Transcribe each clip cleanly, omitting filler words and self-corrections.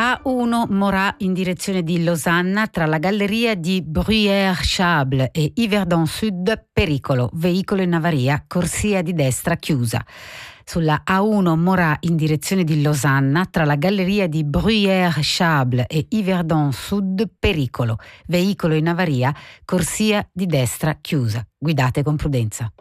A1 Morat in direzione di Losanna tra la galleria di Bruyères-Chables e Yverdon Sud, pericolo, veicolo in avaria, corsia di destra chiusa. Sulla A1 Morat in direzione di Losanna tra la galleria di Bruyères-Chables e Yverdon Sud, pericolo, veicolo in avaria, corsia di destra chiusa. Guidate con prudenza.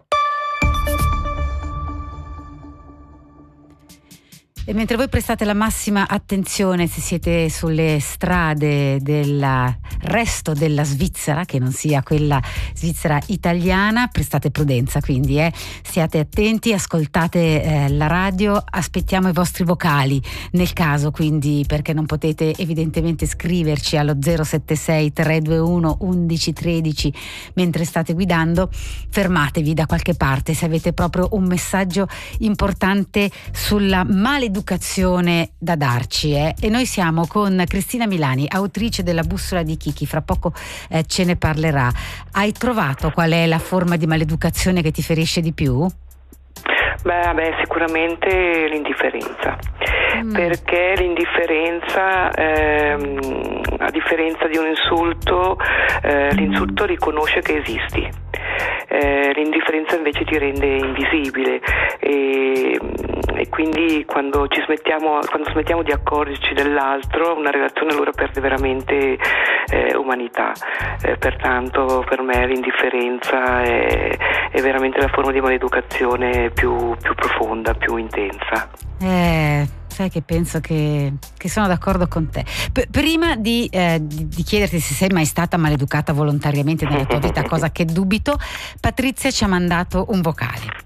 E mentre voi prestate la massima attenzione se siete sulle strade del resto della Svizzera, che non sia quella Svizzera italiana, prestate prudenza, quindi stiate attenti, ascoltate la radio, aspettiamo i vostri vocali nel caso, quindi, perché non potete evidentemente scriverci allo 076 321 1113 mentre state guidando. Fermatevi da qualche parte se avete proprio un messaggio importante sulla maleducazione da darci, e noi siamo con Cristina Milani, autrice della Bussola di Kiki. Fra poco ce ne parlerà. Hai trovato qual è la forma di maleducazione che ti ferisce di più? Beh, sicuramente l'indifferenza, perché l'indifferenza, a differenza di un insulto, l'insulto riconosce che esisti, l'indifferenza invece ti rende invisibile, e quindi quando smettiamo di accorgerci dell'altro, una relazione allora perde veramente umanità. Pertanto per me l'indifferenza è veramente la forma di maleducazione più profonda, più intensa. Sai che penso che sono d'accordo con te. Prima di chiederti se sei mai stata maleducata volontariamente nella tua vita, cosa che dubito, Patrizia ci ha mandato un vocale.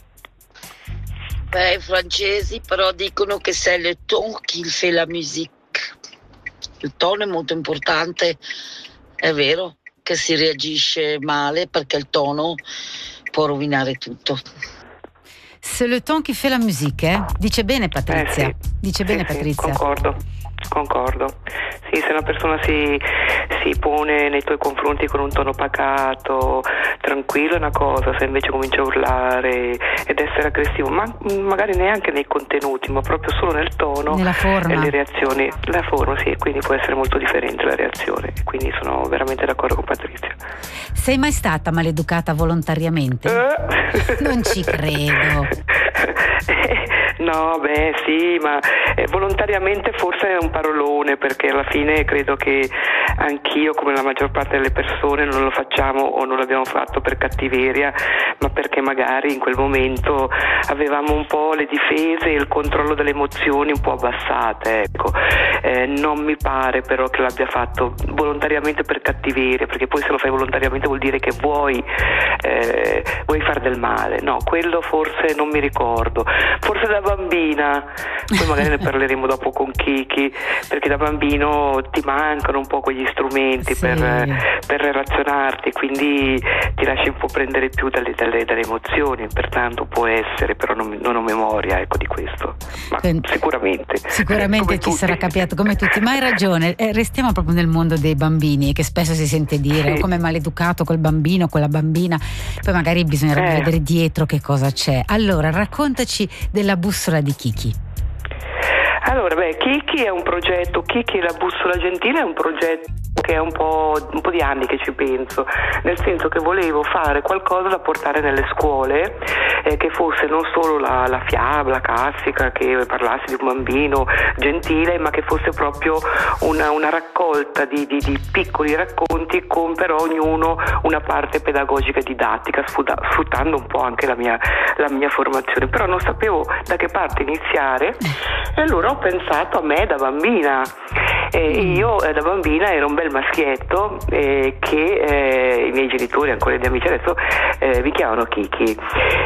I francesi però dicono che c'est le ton qui fait la musique. Il tono è molto importante, è vero che si reagisce male perché il tono può rovinare tutto. C'est le ton qui fait la musique, dice bene Patrizia. Sì. Dice bene Patrizia. Concordo. Sì, se una persona si pone nei tuoi confronti con un tono pacato, tranquillo è una cosa, se invece comincia a urlare ed essere aggressivo, ma magari neanche nei contenuti, ma proprio solo nel tono, nella forma, e le reazioni, la forma, sì, quindi può essere molto differente la reazione, quindi sono veramente d'accordo con Patrizia. Sei mai stata maleducata volontariamente? Non ci credo. No, sì, ma volontariamente forse è un parolone, perché alla fine credo che anch'io, come la maggior parte delle persone, non lo facciamo o non l'abbiamo fatto per cattiveria, ma perché magari in quel momento avevamo un po' le difese e il controllo delle emozioni un po' abbassate, ecco. Non mi pare però che l'abbia fatto volontariamente per cattiveria, perché poi se lo fai volontariamente vuol dire che vuoi fare del male. No, quello forse non mi ricordo. Forse da bambina, poi magari ne parleremo dopo con Kiki, perché da bambino ti mancano un po' quegli strumenti, sì, per relazionarti, quindi ti lasci un po' prendere più dalle emozioni, pertanto può essere, però non ho memoria, ecco, di questo, ma sicuramente ci tutti. Sarà capitato come tutti, ma hai ragione, restiamo proprio nel mondo dei bambini, che spesso si sente dire, sì, come maleducato quel bambino, quella bambina, poi magari bisognerebbe vedere dietro che cosa c'è. Allora raccontaci della Bussola di Kiki. Allora, Kiki è un progetto, Kiki e la Bussola Gentile è un progetto che è un po' di anni che ci penso, nel senso che volevo fare qualcosa da portare nelle scuole, che fosse non solo la fiaba, la classica, che parlasse di un bambino gentile, ma che fosse proprio una raccolta di piccoli racconti con per ognuno una parte pedagogica e didattica, sfruttando un po' anche la mia formazione, però non sapevo da che parte iniziare, e allora ho pensato a me da bambina. Io da bambina ero un bel maschietto che i miei genitori, ancora gli amici adesso, mi chiamano Kiki,